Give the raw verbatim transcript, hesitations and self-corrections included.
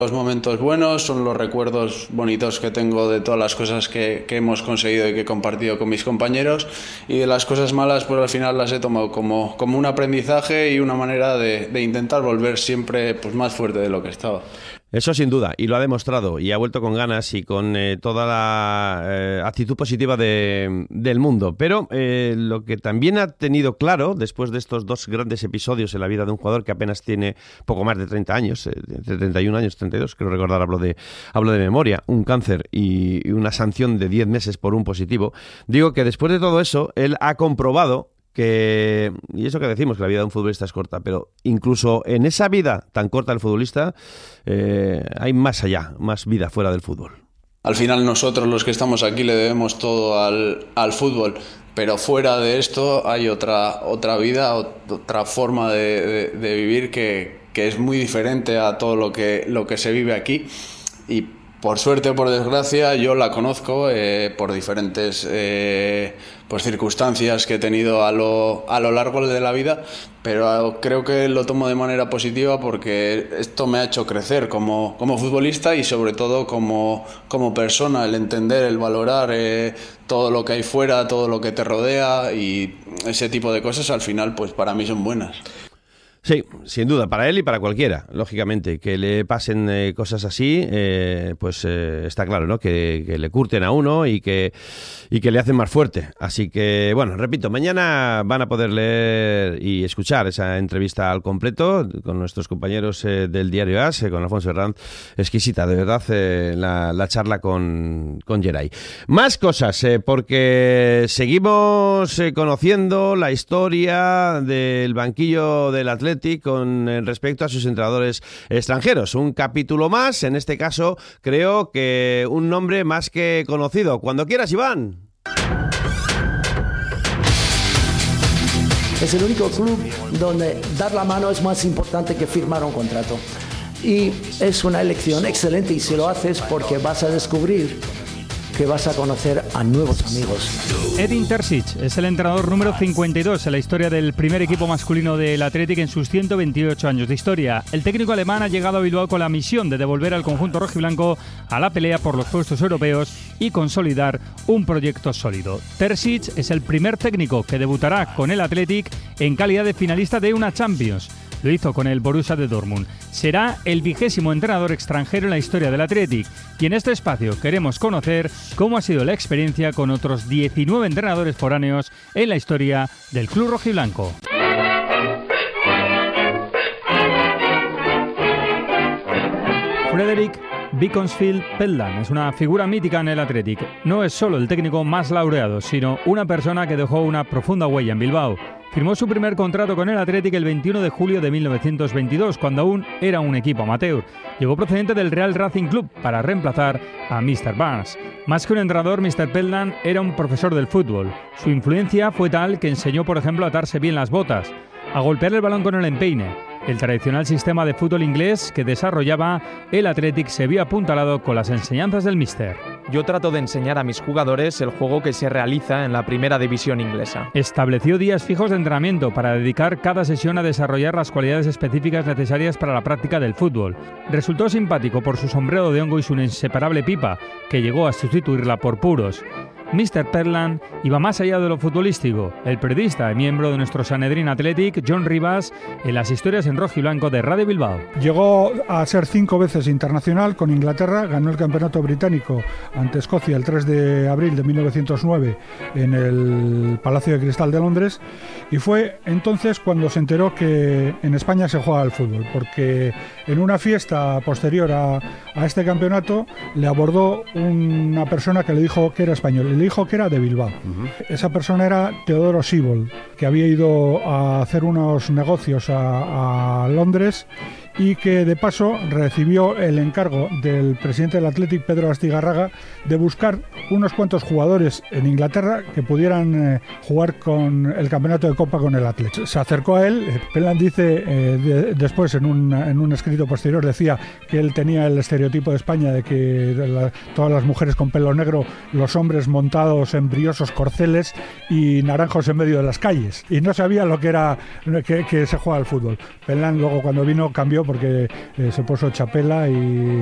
Los momentos buenos son los recuerdos bonitos que tengo de todas las cosas que, que hemos conseguido y que he compartido con mis compañeros, y de las cosas malas pues al final las he tomado como, como un aprendizaje y una manera de, de intentar volver siempre pues más fuerte de lo que estaba. Eso sin duda, y lo ha demostrado, y ha vuelto con ganas y con eh, toda la eh, actitud positiva de, del mundo. Pero eh, lo que también ha tenido claro, después de estos dos grandes episodios en la vida de un jugador que apenas tiene poco más de treinta años, eh, de treinta y un años, treinta y dos, creo recordar, hablo de, hablo de memoria, un cáncer y, y una sanción de diez meses por un positivo, digo que después de todo eso, él ha comprobado que, y eso que decimos, que la vida de un futbolista es corta, pero incluso en esa vida tan corta del futbolista eh, hay más allá, más vida fuera del fútbol. Al final nosotros los que estamos aquí le debemos todo al, al fútbol, pero fuera de esto hay otra, otra vida, otra forma de, de, de vivir que, que es muy diferente a todo lo que, lo que se vive aquí, y por suerte o por desgracia yo la conozco eh, por diferentes eh, pues circunstancias que he tenido a lo, a lo largo de la vida, pero creo que lo tomo de manera positiva porque esto me ha hecho crecer como, como futbolista y sobre todo como, como persona, el entender, el valorar eh, todo lo que hay fuera, todo lo que te rodea, y ese tipo de cosas al final pues para mí son buenas. Sí, sin duda, para él y para cualquiera, lógicamente, que le pasen eh, cosas así, eh, pues eh, está claro, ¿no? Que, que le curten a uno y que, y que le hacen más fuerte. Así que, bueno, repito, mañana van a poder leer y escuchar esa entrevista al completo con nuestros compañeros eh, del diario A S, eh, con Alfonso Herranz. Exquisita, de verdad, eh, la, la charla con, con Geray. Más cosas, eh, porque seguimos eh, conociendo la historia del banquillo del Atlético con respecto a sus entrenadores extranjeros. Un capítulo más, en este caso creo que un nombre más que conocido. Cuando quieras, Iván. Es el único club donde dar la mano es más importante que firmar un contrato. Y es una elección excelente, y si lo haces porque vas a descubrir que vas a conocer a nuevos amigos. Edin Terzic es el entrenador número cincuenta y dos en la historia del primer equipo masculino del Athletic en sus ciento veintiocho años de historia. El técnico alemán ha llegado a Bilbao con la misión de devolver al conjunto rojiblanco a la pelea por los puestos europeos y consolidar un proyecto sólido. Terzic es el primer técnico que debutará con el Athletic en calidad de finalista de una Champions. Lo hizo con el Borussia de Dortmund. Será el vigésimo entrenador extranjero en la historia del Athletic, y en este espacio queremos conocer cómo ha sido la experiencia con otros diecinueve entrenadores foráneos en la historia del club rojiblanco. Frederick Beaconsfield Pelland es una figura mítica en el Athletic. No es solo el técnico más laureado, sino una persona que dejó una profunda huella en Bilbao. Firmó su primer contrato con el Athletic el veintiuno de julio de mil novecientos veintidós, cuando aún era un equipo amateur. Llegó procedente del Real Racing Club para reemplazar a míster Barnes. Más que un entrenador, míster Pelland era un profesor del fútbol. Su influencia fue tal que enseñó, por ejemplo, a atarse bien las botas, a golpear el balón con el empeine. El tradicional sistema de fútbol inglés que desarrollaba el Athletic se vio apuntalado con las enseñanzas del míster. Yo trato de enseñar a mis jugadores el juego que se realiza en la primera división inglesa. Estableció días fijos de entrenamiento para dedicar cada sesión a desarrollar las cualidades específicas necesarias para la práctica del fútbol. Resultó simpático por su sombrero de hongo y su inseparable pipa, que llegó a sustituirla por puros. míster Pelland iba más allá de lo futbolístico. El periodista y miembro de nuestro Sanedrín Athletic, John Rivas, en las historias en rojiblanco de Radio Bilbao. Llegó a ser cinco veces internacional con Inglaterra, ganó el campeonato británico ante Escocia el tres de abril de mil novecientos nueve en el Palacio de Cristal de Londres, y fue entonces cuando se enteró que en España se juega al fútbol, porque en una fiesta posterior a, a este campeonato le abordó una persona que le dijo que era español. Le dijo que era de Bilbao. Uh-huh. Esa persona era Teodoro Sibold, que había ido a hacer unos negocios a, a Londres y que de paso recibió el encargo del presidente del Athletic, Pedro Astigarraga, de buscar unos cuantos jugadores en Inglaterra que pudieran eh, jugar con el campeonato de Copa con el Athletic. Se acercó a él. Pelland dice, eh, de, después en un, en un escrito posterior, decía que él tenía el estereotipo de España de que la, todas las mujeres con pelo negro, los hombres montados en briosos corceles y naranjos en medio de las calles, y no sabía lo que era que, que se juega al fútbol. Pelland luego, cuando vino, cambió porque eh, se puso chapela y